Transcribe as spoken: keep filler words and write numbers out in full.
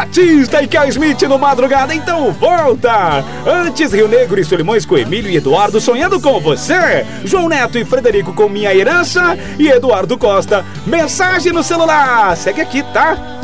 Batista e Cal Smith no Madrugada, então volta! Antes, Rio Negro e Solimões com Emílio e Eduardo sonhando com você. João Neto e Frederico com Minha Herança. E Eduardo Costa, Mensagem no Celular. Segue aqui, tá?